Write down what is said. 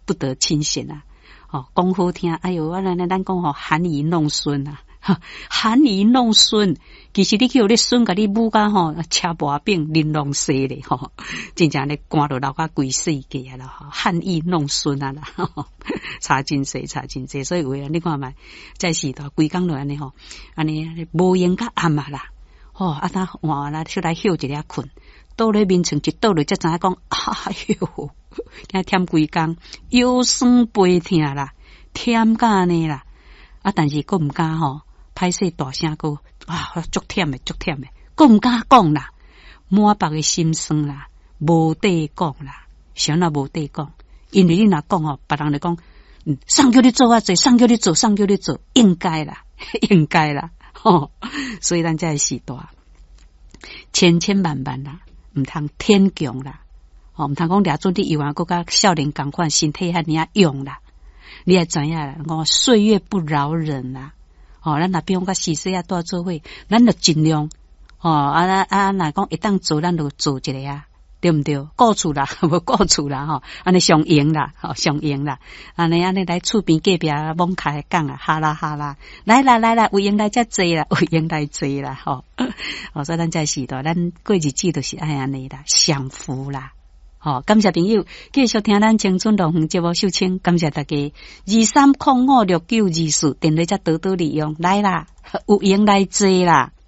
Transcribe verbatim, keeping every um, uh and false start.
不得清闲啊。哦，讲好听，哎哟，我咱咱讲吼，含饴弄孙啊，含饴弄孙，其实你去有咧孙甲你母甲吼，车薄饼玲珑色咧吼，真正咧赶到老甲规世界啦吼，含饴弄孙啊啦，差真济差真济，所以有诶你看觅，在时代规工落安尼吼，安尼无闲甲暗啊啦，吼啊呾换啦出来休一下困，倒咧面床一倒落才知影讲，哎哟。惊忝规工，腰酸背痛啦，忝甲安尼啦，啊！但是佫毋敢吼，歹势大声佫啊，足忝诶，足忝诶，佫毋敢讲啦，满腹诶心酸啦，无地讲啦，啥若无地讲，因为你若讲吼，别人就讲，嗯，上叫你做啊，做上叫你做，上叫你做，应该啦，应该啦，吼，所以咱才会时代，千千万万啦，毋通天强啦。哦，毋通讲掠做你以往，佮甲少年共款身体遐尔啊用啦，你也知影啦。我岁月不饶人啦，哦，咱若比如讲四岁啊多做伙，咱就尽量，哦，啊啊啊，若讲一当做，咱就做一个啊，对毋对？顾厝啦，无顾厝啦，吼，安尼上赢啦，吼，上赢啦，安尼安尼来厝边隔壁网开讲啊，哈啦哈啦，来啦来啦，有闲来遮坐啦，有闲来坐啦，吼，哦，所以咱在时代，咱过日子就是爱安尼啦，享福啦。好、哦，感谢朋友继续听咱青春路园节目秀清，感谢大家二三零五六九二四电话才多多利用来啦，有闲来坐啦。